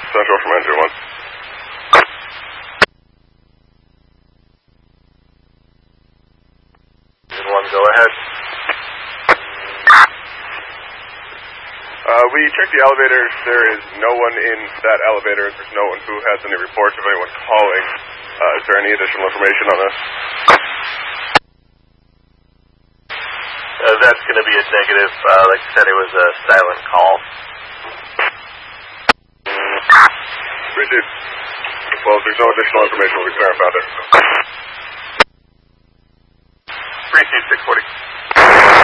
Central from Engine 1. Engine 1, go ahead. We checked the elevators. There is no one in that elevator. There's no one who has any reports of anyone calling. Is there any additional information on this? That's going to be a negative. Like I said, it was a silent call. Appreciate it. Well, if there's no additional information, we'll be clarifying it.